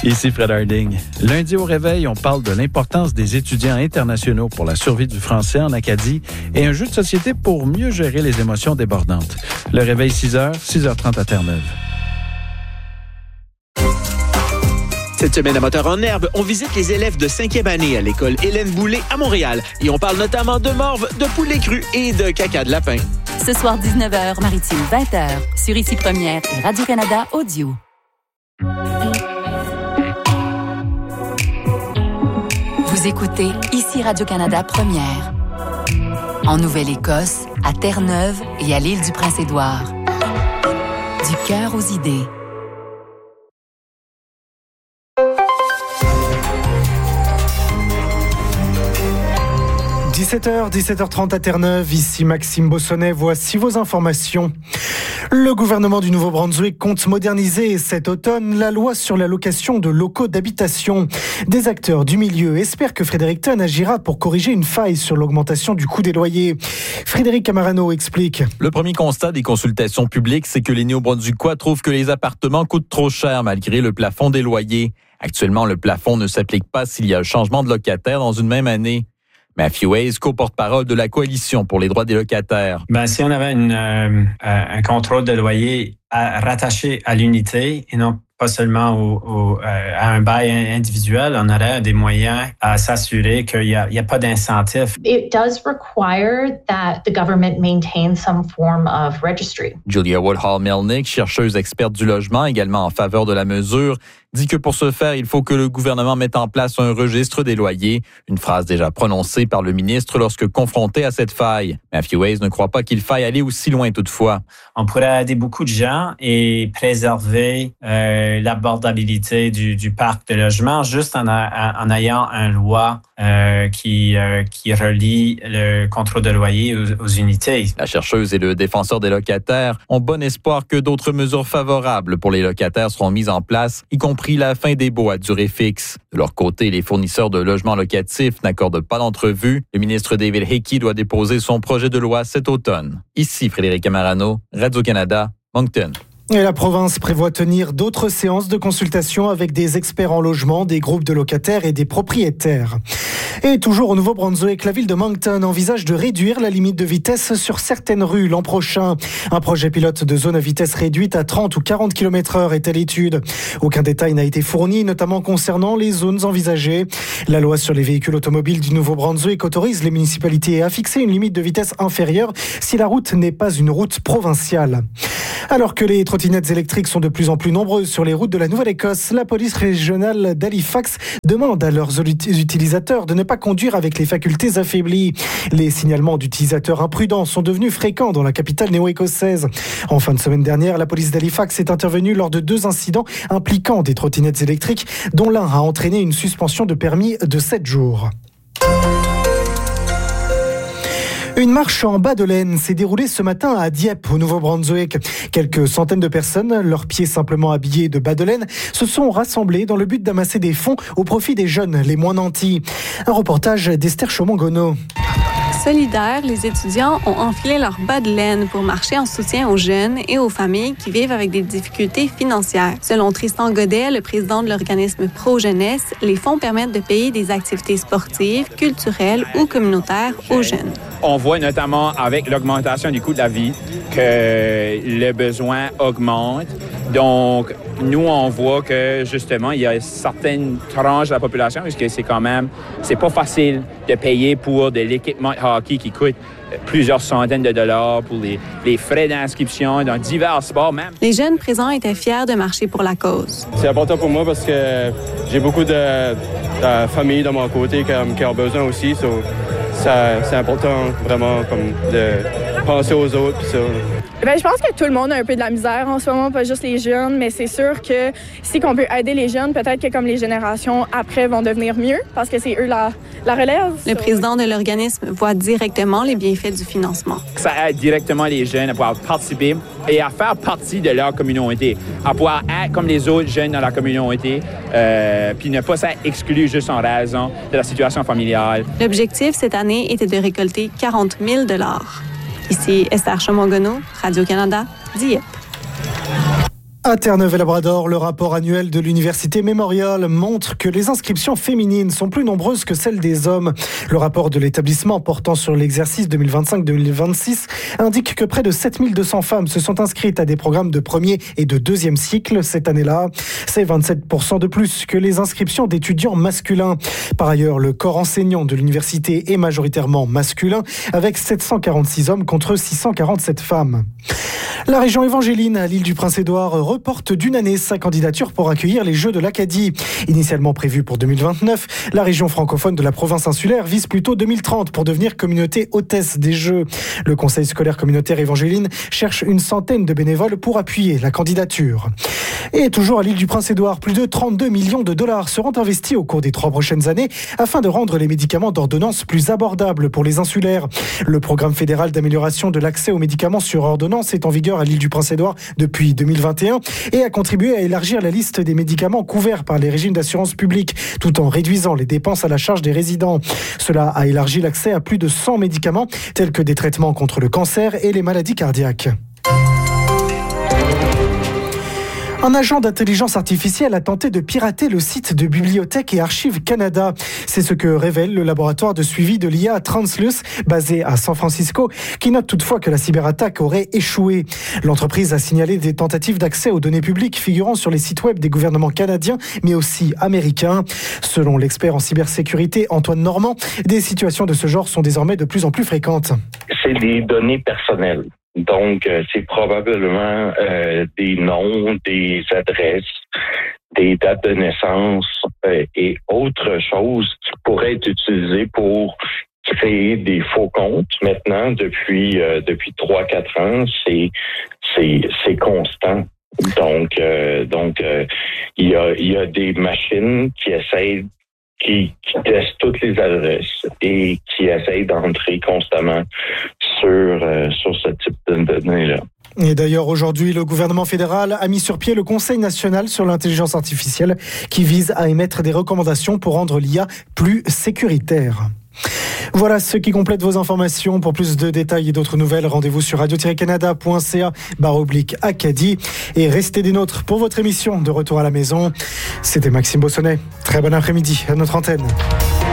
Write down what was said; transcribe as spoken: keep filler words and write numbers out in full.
Ici Fred Harding. Lundi au réveil, on parle de l'importance des étudiants internationaux pour la survie du français en Acadie et un jeu de société pour mieux gérer les émotions débordantes. Le réveil six heures, six heures trente à Terre-Neuve. Cette semaine à Moteur en herbe, on visite les élèves de cinquième année à l'école Hélène Boulay à Montréal. Et on parle notamment de morve, de poulet cru et de caca de lapin. Ce soir, dix-neuf heures, Maritime, vingt heures, sur Ici Première et Radio-Canada Audio. Vous écoutez Ici Radio-Canada Première. En Nouvelle-Écosse, à Terre-Neuve et à l'île du Prince-Édouard. Du cœur aux idées. dix-sept heures, dix-sept heures trente à Terre-Neuve, ici Maxime Bossonnet, voici vos informations. Le gouvernement du Nouveau-Brunswick compte moderniser cet automne la loi sur la location de locaux d'habitation. Des acteurs du milieu espèrent que Fredericton agira pour corriger une faille sur l'augmentation du coût des loyers. Frédéric Camarano explique. Le premier constat des consultations publiques, c'est que les Néo-Brunswickois trouvent que les appartements coûtent trop cher malgré le plafond des loyers. Actuellement, le plafond ne s'applique pas s'il y a un changement de locataire dans une même année. Matthew Hayes, co-porte-parole de la Coalition pour les droits des locataires. Ben, si on avait une, euh, un contrôle de loyer à, rattaché à l'unité et non pas seulement au, au, à un bail individuel, on aurait des moyens à s'assurer qu'il n'y a, il y a pas d'incentif. It does require that the government maintain some form of registry. Julia Woodhall-Melnick, chercheuse experte du logement, également en faveur de la mesure, dit que pour ce faire, il faut que le gouvernement mette en place un registre des loyers, une phrase déjà prononcée par le ministre lorsque confronté à cette faille. Matthew Hayes ne croit pas qu'il faille aller aussi loin toutefois. On pourrait aider beaucoup de gens et préserver euh, l'abordabilité du, du parc de logement juste en, a, en ayant une loi euh, qui, euh, qui relie le contrôle de loyer aux, aux unités. La chercheuse et le défenseur des locataires ont bon espoir que d'autres mesures favorables pour les locataires seront mises en place, y compris la fin des baux à durée fixe. De leur côté, les fournisseurs de logements locatifs n'accordent pas d'entrevue. Le ministre David Hickey doit déposer son projet de loi cet automne. Ici Frédéric Camarano, Radio-Canada, Moncton. Et la province prévoit tenir d'autres séances de consultation avec des experts en logement, des groupes de locataires et des propriétaires. Et toujours au Nouveau-Brunswick, la ville de Moncton envisage de réduire la limite de vitesse sur certaines rues l'an prochain. Un projet pilote de zone à vitesse réduite à trente ou quarante kilomètres heure est à l'étude. Aucun détail n'a été fourni, notamment concernant les zones envisagées. La loi sur les véhicules automobiles du Nouveau-Brunswick autorise les municipalités à fixer une limite de vitesse inférieure si la route n'est pas une route provinciale. Alors que les trottinettes électriques sont de plus en plus nombreuses sur les routes de la Nouvelle-Écosse, la police régionale d'Halifax demande à leurs utilisateurs de ne pas conduire avec les facultés affaiblies. Les signalements d'utilisateurs imprudents sont devenus fréquents dans la capitale néo-écossaise. En fin de semaine dernière, la police d'Halifax est intervenue lors de deux incidents impliquant des trottinettes électriques, dont l'un a entraîné une suspension de permis de sept jours. Une marche en bas de laine s'est déroulée ce matin à Dieppe, au Nouveau-Brunswick. Quelques centaines de personnes, leurs pieds simplement habillés de bas de laine, se sont rassemblés dans le but d'amasser des fonds au profit des jeunes les moins nantis. Un reportage d'Esther Chaumont-Gonneau. Solidaires, les étudiants ont enfilé leurs bas de laine pour marcher en soutien aux jeunes et aux familles qui vivent avec des difficultés financières. Selon Tristan Godet, le président de l'organisme Pro-Jeunesse, les fonds permettent de payer des activités sportives, culturelles ou communautaires aux jeunes. On voit notamment avec l'augmentation du coût de la vie que le besoin augmente. Donc, nous, on voit que, justement, il y a certaines tranches de la population, parce que c'est quand même, c'est pas facile de payer pour de l'équipement de hockey qui coûte plusieurs centaines de dollars, pour les, les frais d'inscription dans divers sports même. Les jeunes présents étaient fiers de marcher pour la cause. C'est important pour moi parce que j'ai beaucoup de, de familles de mon côté qui, qui ont besoin aussi. So, ça, c'est important vraiment comme de penser aux autres. Pis ça. Bien, je pense que tout le monde a un peu de la misère en ce moment, pas juste les jeunes, mais c'est sûr que si on peut aider les jeunes, peut-être que comme les générations après vont devenir mieux, parce que c'est eux la, la relève. Le so. président de l'organisme voit directement les bienfaits du financement. Ça aide directement les jeunes à pouvoir participer et à faire partie de leur communauté, à pouvoir être comme les autres jeunes dans la communauté, euh, puis ne pas s'être exclus juste en raison de la situation familiale. L'objectif cette année était de récolter quarante mille dollars. Ici Esther Chaumont-Gonneau, Radio-Canada, Dieppe. À Terre-Neuve-et-Labrador, le rapport annuel de l'Université Memorial montre que les inscriptions féminines sont plus nombreuses que celles des hommes. Le rapport de l'établissement portant sur l'exercice deux mille vingt-cinq deux mille vingt-six indique que près de sept mille deux cents femmes se sont inscrites à des programmes de premier et de deuxième cycle cette année-là. C'est vingt-sept pour cent de plus que les inscriptions d'étudiants masculins. Par ailleurs, le corps enseignant de l'université est majoritairement masculin, avec sept cent quarante-six hommes contre six cent quarante-sept femmes. La région évangéline à l'île du Prince-Édouard reporte d'une année sa candidature pour accueillir les Jeux de l'Acadie. Initialement prévu pour deux mille vingt-neuf, la région francophone de la province insulaire vise plutôt deux mille trente pour devenir communauté hôtesse des Jeux. Le Conseil scolaire communautaire évangéline cherche une centaine de bénévoles pour appuyer la candidature. Et toujours à l'île du Prince-Édouard, plus de trente-deux millions de dollars seront investis au cours des trois prochaines années afin de rendre les médicaments d'ordonnance plus abordables pour les insulaires. Le programme fédéral d'amélioration de l'accès aux médicaments sur ordonnance est en vigueur à l'île du Prince-Édouard depuis deux mille vingt et un et a contribué à élargir la liste des médicaments couverts par les régimes d'assurance publique tout en réduisant les dépenses à la charge des résidents. Cela a élargi l'accès à plus de cent médicaments tels que des traitements contre le cancer et les maladies cardiaques. Un agent d'intelligence artificielle a tenté de pirater le site de Bibliothèque et Archives Canada. C'est ce que révèle le laboratoire de suivi de l'I A Transluce, basé à San Francisco, qui note toutefois que la cyberattaque aurait échoué. L'entreprise a signalé des tentatives d'accès aux données publiques figurant sur les sites web des gouvernements canadiens, mais aussi américains. Selon l'expert en cybersécurité Antoine Normand, des situations de ce genre sont désormais de plus en plus fréquentes. C'est des données personnelles. Donc, euh, c'est probablement euh, des noms, des adresses, des dates de naissance euh, et autres choses qui pourraient être utilisées pour créer des faux comptes. Maintenant, depuis euh, depuis trois quatre ans, c'est c'est c'est constant. Donc euh, donc euh, il y a il y a des machines qui essayent Qui, qui testent toutes les adresses et qui essayent d'entrer constamment sur, euh, sur ce type de données-là. Et d'ailleurs, aujourd'hui, le gouvernement fédéral a mis sur pied le Conseil national sur l'intelligence artificielle qui vise à émettre des recommandations pour rendre l'I A plus sécuritaire. Voilà ce qui complète vos informations. Pour plus de détails et d'autres nouvelles, rendez-vous sur radio tiret canada point c a barre oblique Acadie et restez des nôtres pour votre émission de Retour à la maison. C'était Maxime Bossonnet. Très bon après-midi à notre antenne.